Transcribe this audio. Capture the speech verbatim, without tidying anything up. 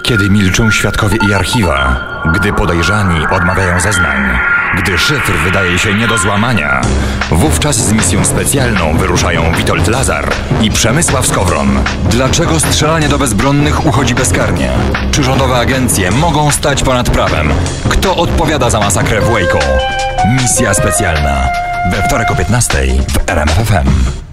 Kiedy milczą świadkowie i archiwa, gdy podejrzani odmawiają zeznań, gdy szyfr wydaje się nie do złamania, wówczas z misją specjalną wyruszają Witold Lazar i Przemysław Skowron. Dlaczego strzelanie do bezbronnych uchodzi bezkarnie? Czy rządowe agencje mogą stać ponad prawem? Kto odpowiada za masakrę w Waco? Misja specjalna. We wtorek o piętnastej w R M F F M.